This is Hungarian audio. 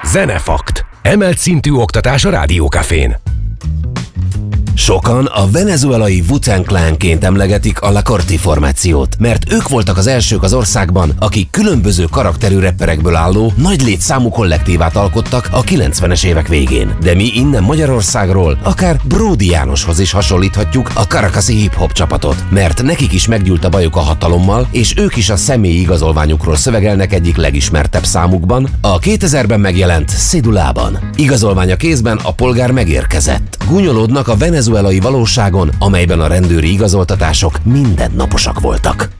Zenefakt. Emelt szintű oktatás a Rádiókafén. Sokan a venezuelai Wu-Tang Clanként emlegetik a La Corte formációt, mert ők voltak az elsők az országban, akik különböző karakterű rapperekből álló, nagy létszámú kollektívát alkottak a 90-es évek végén. De mi innen Magyarországról akár Bródi Jánoshoz is hasonlíthatjuk a Caracasi hip-hop csapatot, mert nekik is meggyűlt a bajuk a hatalommal, és ők is a személyi igazolványukról szövegelnek egyik legismertebb számukban, a 2000-ben megjelent Cédulában. Igazolványa kézben a polgár megérkezett. Gúnyolódnak a venezuelai valóságon, amelyben a rendőri igazoltatások mindennaposak voltak.